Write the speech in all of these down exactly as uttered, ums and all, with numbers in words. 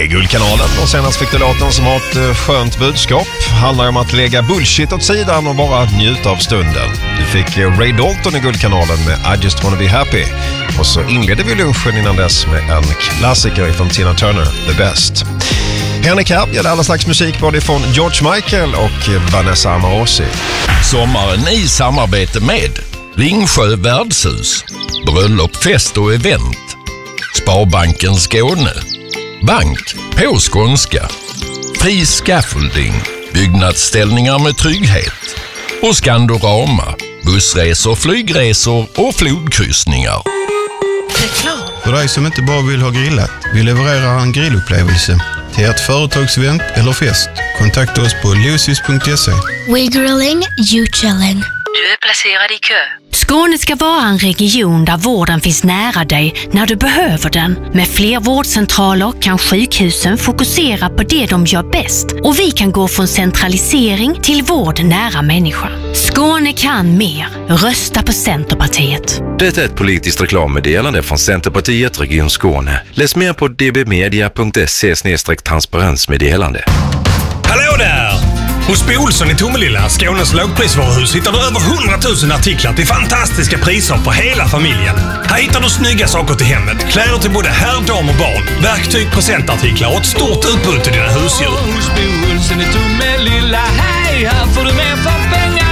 är Guldkanalen och senast fick du låten som har ett skönt budskap. Handlar om att lägga bullshit åt sidan och bara njuta av stunden. Du fick Ray Dalton i Guldkanalen med I Just Wanna Be Happy. Och så inledde vi lunchen innan dess med en klassiker från Tina Turner, The Best. Henrik här gör alla slags musik både från George Michael och Vanessa Amorosi. Sommaren i samarbete med Ringsjö värdshus, bröllop, fest och event, Sparbanken Skåne, Bank på skånska, Fri Scaffolding, byggnadsställningar med trygghet och Skandorama, bussresor, flygresor och flodkryssningar. Reklam. För dig som inte bara vill ha grillat, vi levererar en grillupplevelse till ert företagsevent eller fest. Kontakta oss på lucis punkt se. We grilling, you chilling. Du är placerad i kö. Skåne ska vara en region där vården finns nära dig när du behöver den. Med fler vårdcentraler kan sjukhusen fokusera på det de gör bäst och vi kan gå från centralisering till vård nära människan. Skåne kan mer. Rösta på Centerpartiet. Det är ett politiskt reklammeddelande från Centerpartiet Region Skåne. Läs mer på d b media punkt se slash transparensmeddelande. Hallå där! Hos B. Olsson i Tomelilla, Skånes lågprisvaruhus, hittar du över hundratusen artiklar till fantastiska priser för hela familjen. Här hittar du snygga saker till hemmet, kläder till både herr, dam och barn, verktyg, presentartiklar och ett stort utbud till dina husdjur. Hos B. Olsson i Tomelilla, hej, här får du mer för pengarna.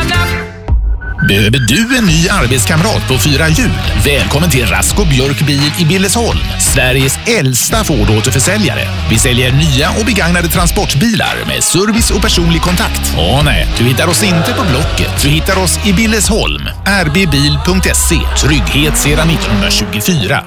Behöver du en ny arbetskamrat på fyra hjul? Välkommen till Rasko Björk Bil i Billesholm, Sveriges äldsta Ford-återförsäljare. Vi säljer nya och begagnade transportbilar med service och personlig kontakt. Åh nej, du hittar oss inte på Blocket. Du hittar oss i Billesholm. r b bil punkt se. Trygghet sedan nittonhundratjugofyra.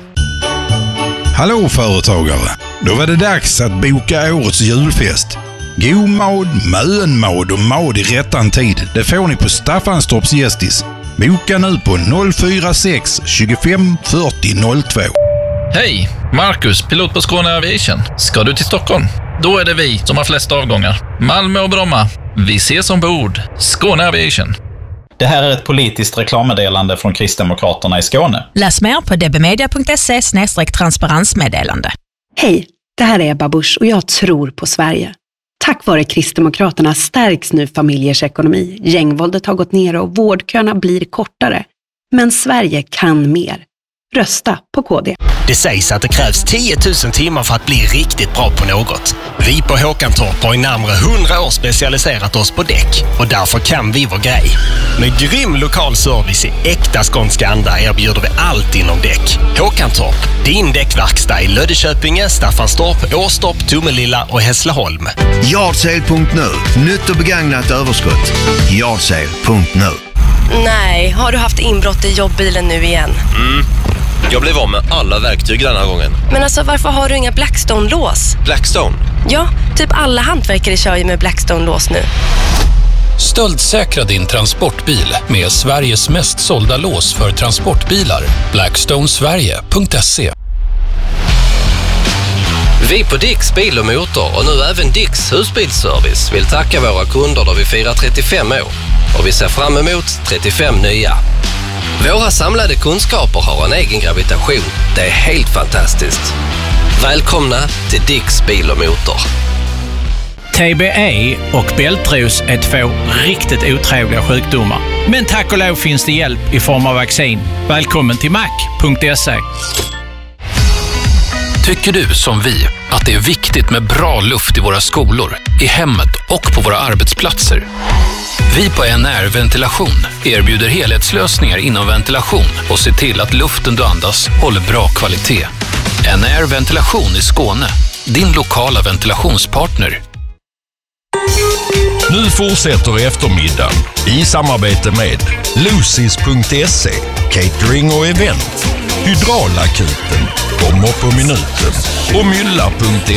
Hallå företagare! Då var det dags att boka årets julfest. God mad, mönmad och mad i rättan tid. Det får ni på Staffanstorps Gästis. Boka nu på noll fyra sex tjugofem fyrtio noll två. Hej, Marcus, pilot på Skåne Aviation. Ska du till Stockholm? Då är det vi som har flest avgångar. Malmö och Bromma. Vi ses ombord. Skåne Aviation. Det här är ett politiskt reklammeddelande från Kristdemokraterna i Skåne. Läs mer på d b media punkt se slash transparensmeddelande. Hej, det här är Ebba Busch och jag tror på Sverige. Tack vare Kristdemokraterna stärks nu familjers ekonomi. Gängvåldet har gått ner och vårdköerna blir kortare. Men Sverige kan mer. Rösta på K D. Det sägs att det krävs tio tusen timmar för att bli riktigt bra på något. Vi på Håkantorp har i närmare hundra år specialiserat oss på däck och därför kan vi vår grej. Med grym lokal service i äkta skånska anda erbjuder vi allt inom däck. Håkantorp, din däckverkstad i Löddeköpinge, Staffanstorp, Åstorp, Tomelilla och Hässleholm. Yardsale punkt nu. Nytt och begagnat överskott. Yardsale punkt nu. Nej, har du haft inbrott i jobbbilen nu igen? Mm. Jag blev av med alla verktyg den här gången. Men alltså, varför har du inga Blackstone-lås? Blackstone? Ja, typ alla hantverkare kör ju med Blackstone-lås nu. Stöldsäkra din transportbil med Sveriges mest sålda lås för transportbilar. blackstone sverige punkt se. Vi på Dicks Bil och Motor och nu även Dicks Husbilsservice vill tacka våra kunder då vi firar trettiofem år. Och vi ser fram emot trettiofem nya. Våra samlade kunskaper har en egen gravitation. Det är helt fantastiskt. Välkomna till Dicks Bil och Motor. T B E och bältros är två riktigt otrevliga sjukdomar. Men tack och lov finns det hjälp i form av vaccin. Välkommen till mac punkt se. Tycker du som vi att det är viktigt med bra luft i våra skolor, i hemmet och på våra arbetsplatser? Vi på N R Ventilation erbjuder helhetslösningar inom ventilation och ser till att luften du andas håller bra kvalitet. N R Ventilation i Skåne, din lokala ventilationspartner. Nu fortsätter eftermiddagen i samarbete med lucis punkt se, catering och event, Hydraulakuten, kommer på minuten och mylla punkt